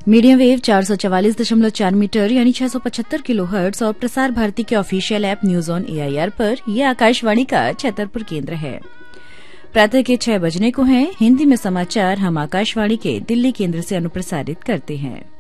Medium wave 444.4 metre यानी 675 kilohertz और प्रसार भारती के official app news on AIR पर यह आकाशवाणी का छतरपुर केंद्र है। प्रातः के 6 बजने को हैं। हिंदी में समाचार हम आकाशवाणी के दिल्ली केंद्र से अनुप्रसारित करते हैं।